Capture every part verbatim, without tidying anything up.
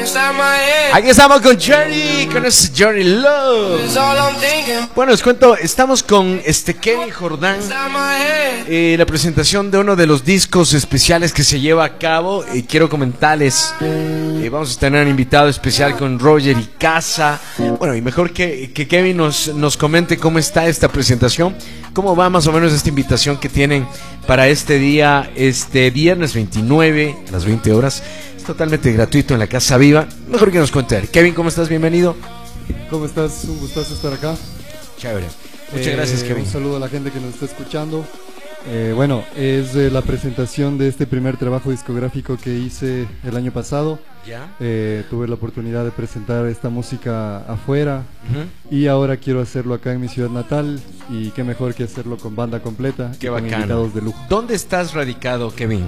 Aquí estamos con Journey, con ese Journey Love. Bueno, les cuento, estamos con este Kevin Jordán, eh, la presentación de uno de los discos especiales que se lleva a cabo. Y eh, quiero comentarles, eh, vamos a tener un invitado especial con Roger y Casa. Bueno, y mejor que, que Kevin nos, nos comente cómo está esta presentación, cómo va más o menos esta invitación que tienen para este día, este viernes veintinueve a las veinte horas. Totalmente gratuito en la Casa Viva. Mejor que nos cuente. Kevin, ¿cómo estás? Bienvenido. ¿Cómo estás? Un gustazo estar acá. Chévere. Muchas eh, gracias, Kevin. Un saludo a la gente que nos está escuchando. Eh, bueno, es eh, la presentación de este primer trabajo discográfico que hice el año pasado. ¿Ya? Eh, tuve la oportunidad de presentar esta música afuera, uh-huh. y ahora quiero hacerlo acá en mi ciudad natal. Y qué mejor que hacerlo con banda completa. Qué con bacano. Invitados de lujo. ¿Dónde estás radicado, Kevin?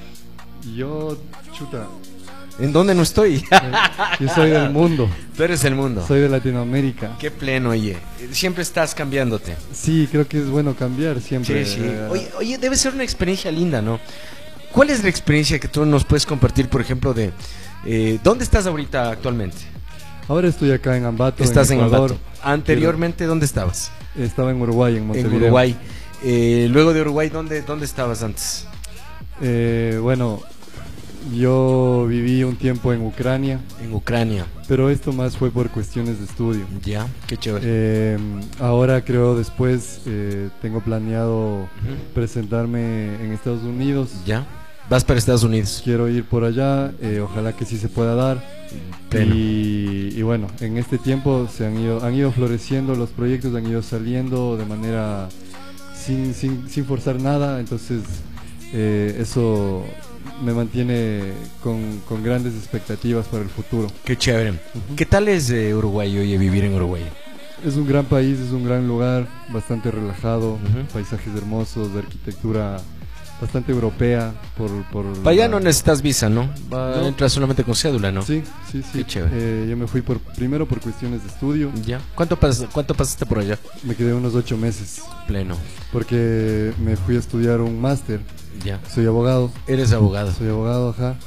Yo, chuta. ¿En dónde no estoy? Yo soy del mundo. Tú eres del mundo. Soy de Latinoamérica. Qué pleno, oye. Siempre estás cambiándote. Sí, creo que es bueno cambiar siempre. Sí, sí. Oye, oye, debe ser una experiencia linda, ¿no? ¿Cuál es la experiencia que tú nos puedes compartir, por ejemplo, de... Eh, ¿Dónde estás ahorita actualmente? Ahora estoy acá en Ambato. Estás en, en Ecuador. Ambato. Anteriormente, ¿dónde estabas? Estaba en Uruguay, en Montevideo. En Uruguay. Eh, luego de Uruguay, ¿dónde, dónde estabas antes? Eh, bueno... Yo viví un tiempo en Ucrania. En Ucrania. Pero esto más fue por cuestiones de estudio. Ya, qué chévere. Eh, ahora creo después eh, tengo planeado uh-huh. presentarme en Estados Unidos. Ya, vas para Estados Unidos. Quiero ir por allá, eh, ojalá que sí se pueda dar. Y, y bueno, en este tiempo se han ido, han ido floreciendo los proyectos, han ido saliendo de manera sin, sin, sin forzar nada. Entonces eh, eso... me mantiene con, con grandes expectativas para el futuro. Qué chévere. Uh-huh. ¿Qué tal es eh, Uruguay, oye, vivir en Uruguay? Es un gran país, es un gran lugar, bastante relajado, uh-huh. paisajes hermosos, de arquitectura bastante europea. Por, por Para allá no necesitas visa, ¿no? Va, no. Entras solamente con cédula, ¿no? Sí, sí, sí. Qué chévere. Eh, yo me fui por primero por cuestiones de estudio. ¿Ya? ¿Cuánto, pas ¿Cuánto pasaste por allá? Me quedé unos ocho meses. Pleno. Porque me fui a estudiar un máster. Ya. Soy abogado. Eres abogado. Soy abogado, ajá.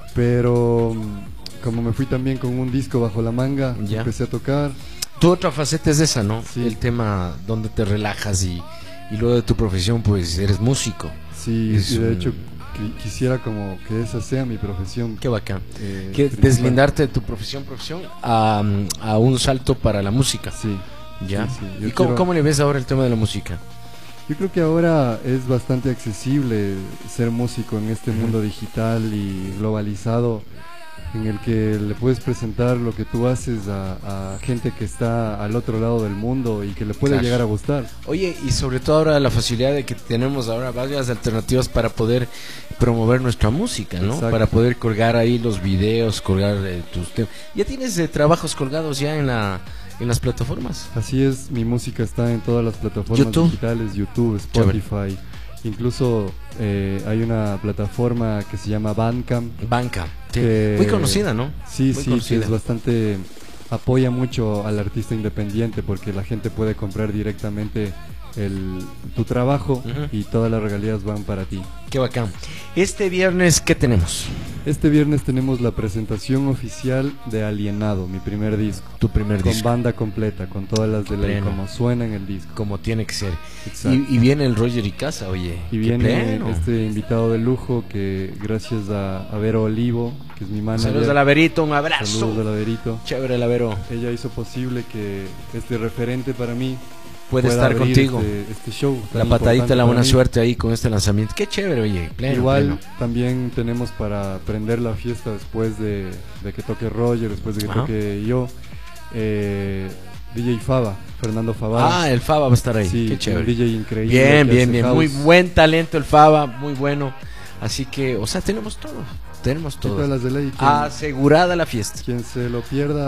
Pero como me fui también con un disco bajo la manga, ya. empecé a tocar. Tu otra faceta es esa, ¿no? Sí. El tema donde te relajas y, y luego de tu profesión, pues eres músico. Sí, es y de un... hecho que quisiera como que esa sea mi profesión. Qué bacán. Eh, que deslindarte de tu profesión, profesión a, a un salto para la música. Sí. ¿Ya? Sí, sí. ¿Y cómo, quiero... cómo le ves ahora el tema de la música? Yo creo que ahora es bastante accesible ser músico en este mundo digital y globalizado, en el que le puedes presentar lo que tú haces a, a gente que está al otro lado del mundo y que le puede claro. llegar a gustar. Oye, y sobre todo ahora la facilidad de que tenemos ahora varias alternativas para poder promover nuestra música, ¿no? Exacto. Para poder colgar ahí los videos, colgar eh, tus temas. ¿Ya tienes eh, trabajos colgados ya en la... en las plataformas? Así es, mi música está en todas las plataformas YouTube. digitales, YouTube, Spotify. Chévere. Incluso eh, hay una plataforma que se llama Bandcamp. Bandcamp, sí. Que, muy conocida, ¿no? Sí, muy sí, conocida. Que es bastante, apoya mucho al artista independiente porque la gente puede comprar directamente el, tu trabajo uh-huh. y todas las regalías van para ti. Qué bacán. Este viernes, ¿qué tenemos? Este viernes tenemos la presentación oficial de Alienado, mi primer disco. Tu primer con disco. Con banda completa, con todas las de ley, como suena en el disco. Como tiene que ser. Y, y viene el Roger y Casa, oye. Y viene este invitado de lujo que gracias a, a Vero Olivo, que es mi manager. Saludos a la Verito, un abrazo. Saludos a la Verito. Chévere la Vero. Ella hizo posible que este referente para mí puede estar contigo. Este, este show. La patadita, la buena suerte ahí con este lanzamiento. Qué chévere, oye. Pleno, Igual pleno. También tenemos para prender la fiesta después de, de que toque Roger, después de que Ajá. toque yo. Eh, D J Fava, Fernando Fava. Ah, el Fava va a estar ahí. Sí, qué chévere. Un D J increíble. Bien, bien, bien. House. Muy buen talento el Fava, muy bueno. Así que, o sea, tenemos todo. Tenemos todo. Las de ley, asegurada la fiesta. Quien se lo pierda.